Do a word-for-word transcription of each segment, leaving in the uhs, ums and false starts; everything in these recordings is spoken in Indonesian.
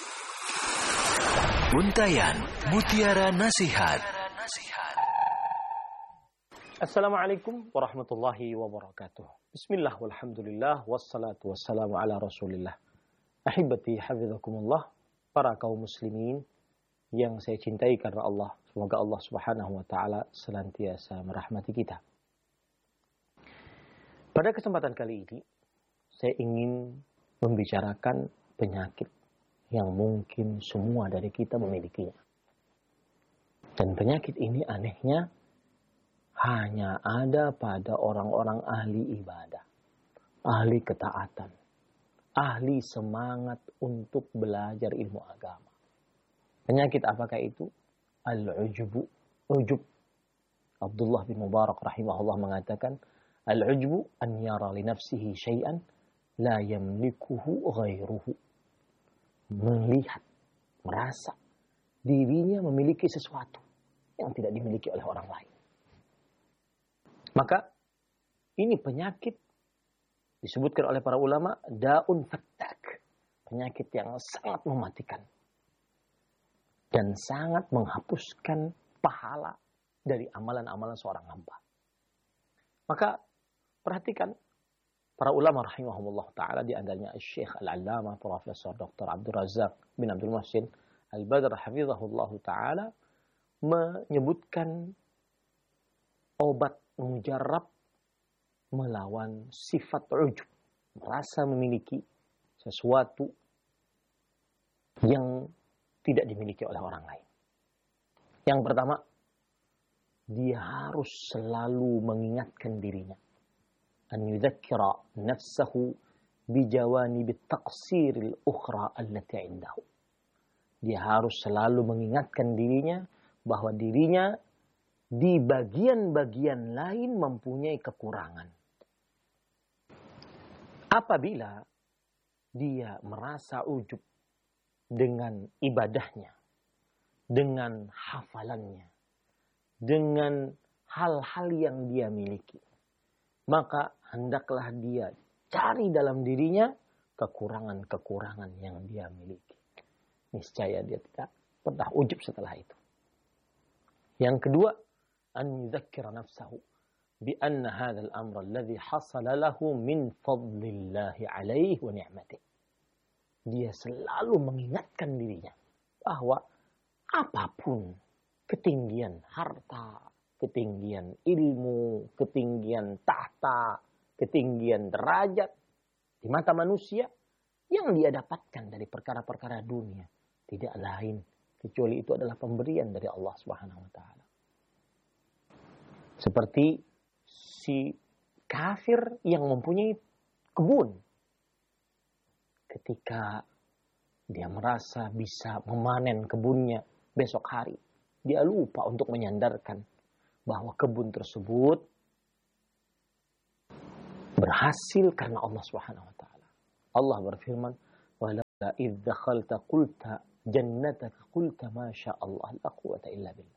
Untayan Mutiara Nasihat. Assalamualaikum warahmatullahi wabarakatuh. Bismillah walhamdulillah wassalatu wassalamu ala rasulillah. Ahibati hafizakumullah, para kaum muslimin yang saya cintai karena Allah. Semoga Allah subhanahu wa ta'ala senantiasa merahmati kita. Pada kesempatan kali ini, saya ingin membicarakan penyakit yang mungkin semua dari kita memilikinya. Dan penyakit ini anehnya hanya ada pada orang-orang ahli ibadah, ahli ketaatan, ahli semangat untuk belajar ilmu agama. Penyakit apakah itu? Al-ujubu, ujub. Abdullah bin Mubarak rahimahullah mengatakan, Al-ujubu an yara li nafsihi syai'an la yamlikuhu ghairuhu. Melihat, merasa dirinya memiliki sesuatu yang tidak dimiliki oleh orang lain. Maka ini penyakit disebutkan oleh para ulama daun fattak, penyakit yang sangat mematikan dan sangat menghapuskan pahala dari amalan-amalan seorang hamba. Maka perhatikan para ulama rahimahumullah ta'ala, di antaranya Syekh Al-Allamah Profesor Doktor Abdul Razak bin Abdul Muhsin Al-Badr hafizahullah ta'ala menyebutkan obat mujarab melawan sifat ujub, merasa memiliki sesuatu yang tidak dimiliki oleh orang lain. Yang pertama, dia harus selalu mengingatkan dirinya an yudzakkira nafsahu bijawanib at-taqsir al-ukhra allati 'indahu. Dia harus selalu mengingatkan dirinya bahwa dirinya di bagian-bagian lain mempunyai kekurangan. Apabila dia merasa ujub dengan ibadahnya, dengan hafalannya, dengan hal-hal yang dia miliki, maka hendaklah dia cari dalam dirinya kekurangan-kekurangan yang dia miliki. Niscaya dia tidak pernah ujub setelah itu. Yang kedua, an yudzakkira nafsahu bi anna hadzal amra alladhi hasala lahu min fadlillahi alaihi wa ni'matihi. Dia selalu mengingatkan dirinya bahwa apapun ketinggian harta, ketinggian ilmu, ketinggian tahta, ketinggian derajat di mata manusia yang dia dapatkan dari perkara-perkara dunia, tidak lain kecuali itu adalah pemberian dari Allah Subhanahu wa taala. Seperti si kafir yang mempunyai kebun. Ketika dia merasa bisa memanen kebunnya besok hari, dia lupa untuk menyandarkan bahwa kebun tersebut berhasil karena Allah Subhanahu wa taala. Allah berfirman, "Wala idz dakhalta qulta jannataka qulta ma syaa Allah la quwwata illa billah."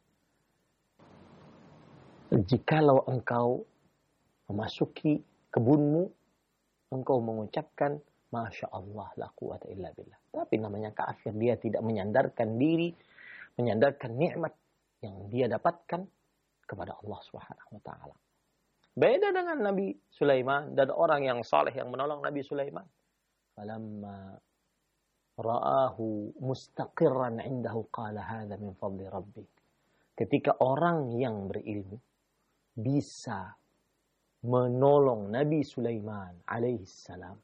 Jikalau engkau memasuki kebunmu, engkau mengucapkan Masya Allah la quwwata illa billah. Tapi namanya kafir, dia tidak menyandarkan diri, menyandarkan nikmat yang dia dapatkan kepada Allah Subhanahu wa taala. Beda dengan Nabi Sulaiman dan orang yang saleh yang menolong Nabi Sulaiman. Falamma ra'ahu mustaqirran 'indahu qala hadza min fadli rabbi. Ketika orang yang berilmu bisa menolong Nabi Sulaiman alaihi salam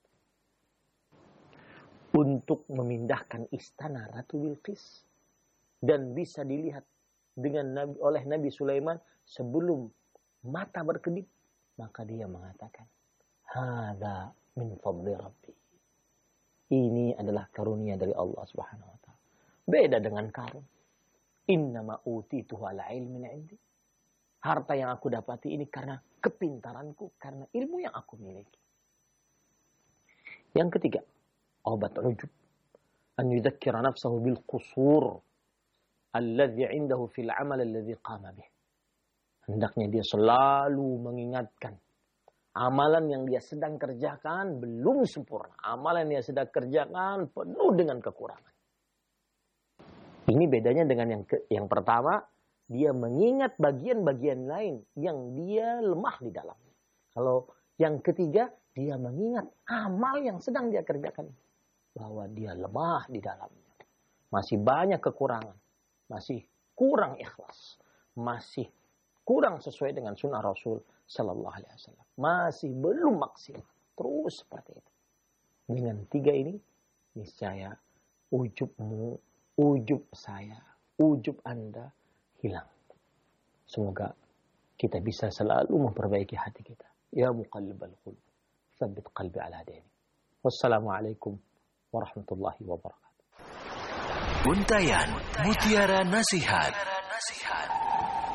untuk memindahkan istana Ratu Bilqis, dan bisa dilihat dengan Nabi, oleh Nabi Sulaiman sebelum mata berkedip, maka dia mengatakan, "Hadza min fadli rabbi." Ini adalah karunia dari Allah Subhanahu wa taala. Beda dengan Qarun. Innama utituhu ala ilmin 'indi. Harta yang aku dapati ini karena kepintaranku, karena ilmu yang aku miliki. Yang ketiga, obat ujub, an yudzakkira nafsahu bil qusur alladhi 'indahu fil 'amal alladhi qama bih. Hendaknya dia selalu mengingatkan amalan yang dia sedang kerjakan belum sempurna. Amalan yang dia sedang kerjakan penuh dengan kekurangan. Ini bedanya dengan yang ke, yang pertama, dia mengingat bagian-bagian lain yang dia lemah di dalamnya. Kalau yang ketiga, dia mengingat amal yang sedang dia kerjakan, bahwa dia lemah di dalamnya. Masih banyak kekurangan. Masih kurang ikhlas. Masih kurang sesuai dengan sunnah Rasul Sallallahu Alaihi Wasallam. Masih belum maksimal. Terus seperti itu. Dengan tiga ini, niscaya ujubmu, ujub saya, ujub Anda hilang. Semoga kita bisa selalu memperbaiki hati kita. Ya muqallibal qulub, tsabbit qalbi ala dinik. Wassalamualaikum warahmatullahi wabarakatuh. Untayan Mutiara Nasihat.